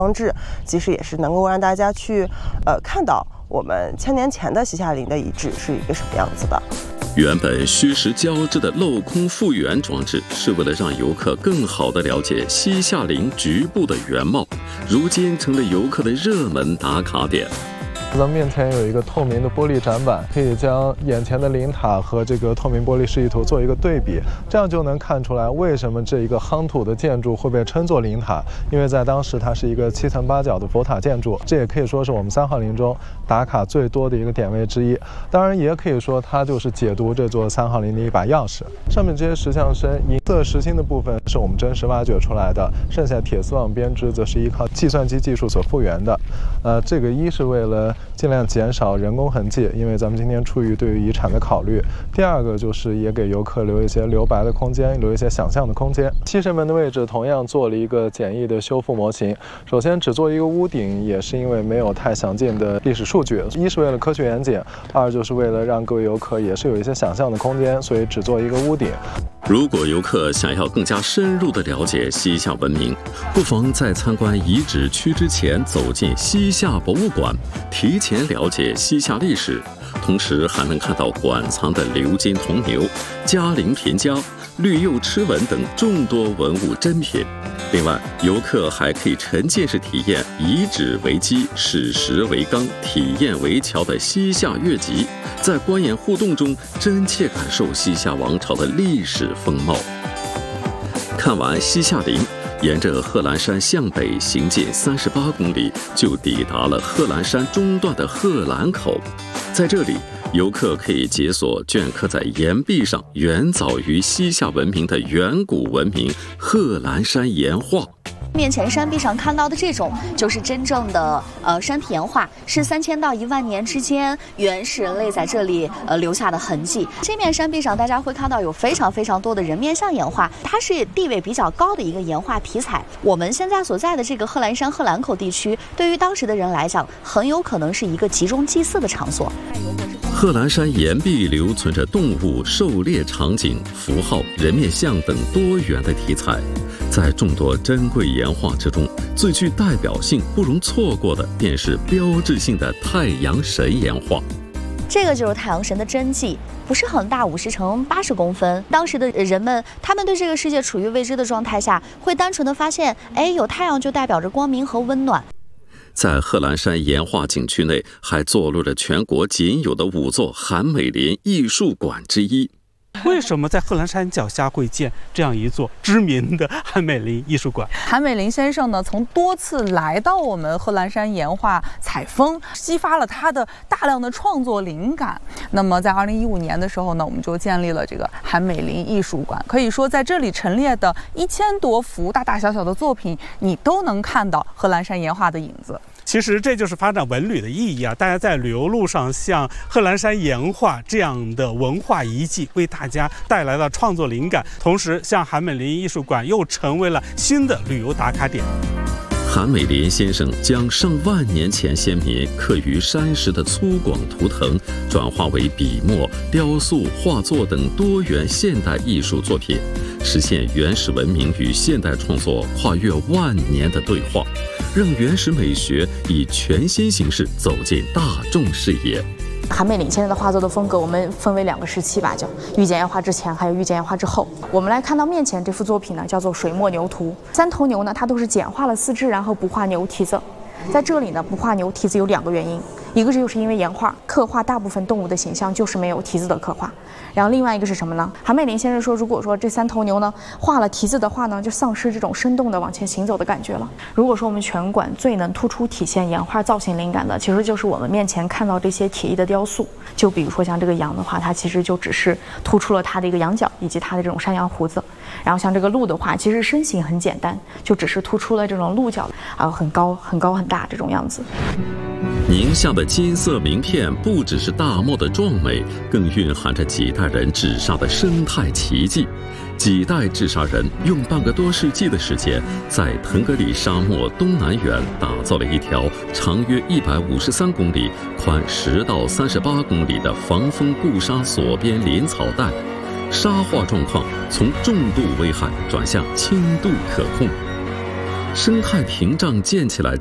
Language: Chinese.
装置，其实也是能够让大家去看到我们1000年前的西夏陵的遗址是一个什么样子的。 原本虚实交织的镂空复原装置，是为了让游客更好地了解西夏陵局部的原貌，如今成了游客的热门打卡点。 咱们面前有一个透明的玻璃展板，可以将眼前的陵塔和这个透明玻璃示意图做一个对比，这样就能看出来为什么这一个夯土的建筑会被称作陵塔，因为在当时它是一个7层8角的佛塔建筑，这也可以说是我们3号陵中打卡最多的一个点位之一。当然，也可以说它就是解读这座3号陵的一把钥匙。上面这些石像身，银色实心的部分是我们真实挖掘出来的，剩下铁丝网编织则是依靠计算机技术所复原的。这个一是为了尽量减少人工痕迹，因为咱们今天出于对于遗产的考虑。第二个就是也给游客留一些留白的空间，留一些想象的空间。西神门的位置同样做了一个简易的修复模型。首先只做一个屋顶，也是因为没有太详尽的历史数据，一是为了科学严谨，二就是为了让各位游客也是有一些想象的空间，所以只做一个屋顶。 如果游客想要更加深入地了解西夏文明，不妨在参观遗址区之前走进西夏博物馆，提前了解西夏历史，同时还能看到馆藏的鎏金铜牛、嘉陵平家、绿釉螭纹等众多文物珍品。另外，游客还可以沉浸式体验遗址为基、史实为纲、体验为桥的西夏乐集，在观演互动中真切感受西夏王朝的历史风貌。看完西夏陵，沿着贺兰山向北行进38公里，就抵达了贺兰山中段的贺兰口。在这里，游客可以解锁镌刻在岩壁上远早于西夏文明的远古文明贺兰山岩画。 面前山壁上看到的这种，就是真正的山体岩画，是3000到1万年之间原始人类在这里留下的痕迹。这面山壁上大家会看到有非常非常多的人面像岩画，它是地位比较高的一个岩画题材。我们现在所在的这个贺兰山贺兰口地区，对于当时的人来讲，很有可能是一个集中祭祀的场所。 贺兰山岩壁留存着动物狩猎场景、符号、人面像等多元的题材。在众多珍贵岩画之中，最具代表性、不容错过的便是标志性的太阳神岩画。 这个就是太阳神的真迹，不是很大，50乘80公分。当时的人们，他们对这个世界处于未知的状态下，会单纯的发现，有太阳就代表着光明和温暖。 在贺兰山岩画景区内，还坐落着全国仅有的5座韩美林艺术馆之一。 为什么在贺兰山脚下会建这样一座知名的韩美林艺术馆？ 韩美林先生呢，曾多次来到我们贺兰山岩画采风，激发了他的大量的创作灵感。那么在2015年的时候呢，我们就建立了这个韩美林艺术馆。可以说，在这里陈列的1000多幅大大小小的作品，你都能看到贺兰山岩画的影子。 其实这就是发展文旅的意义啊！大家在旅游路上，像贺兰山岩画这样的文化遗迹，为大家带来了创作灵感，同时像韩美林艺术馆又成为了新的旅游打卡点。 韩美林先生将上万年前先民刻于山石的粗犷图腾，转化为笔墨、雕塑、画作等多元现代艺术作品，实现原始文明与现代创作跨越万年的对话，让原始美学以全新形式走进大众视野。 韩美林先生的画作的风格，我们分为2个时期吧，叫御简岩画之前，还有御简岩画之后。我们来看到面前这幅作品呢，叫做水墨牛图。3头牛呢，它都是简化了4肢，然后不画牛蹄子。在这里呢，不画牛蹄子有2个原因，一个就是因为岩画刻画大部分动物的形象就是没有蹄子的刻画，然后另外一个是什么呢？韩美林先生说，如果说这3头牛呢画了蹄子的话呢，就丧失这种生动的往前行走的感觉了。如果说我们全馆最能突出体现岩画造型灵感的，其实就是我们面前看到这些铁艺的雕塑。就比如说像这个羊的话，它其实就只是突出了它的一个羊角以及它的这种山羊胡子。然后像这个鹿的话，其实身形很简单，就只是突出了这种鹿角，很高很高很大这种样子。 宁夏的金色名片不只是大漠的壮美，更蕴含着几代人纸上的生态奇迹。几代治沙人用半个多世纪的时间，在腾格里沙漠东南缘打造了一条长约153公里、宽10到38公里的防风固沙锁边林草带，沙化状况从重度危害转向轻度可控。 生态屏障建起来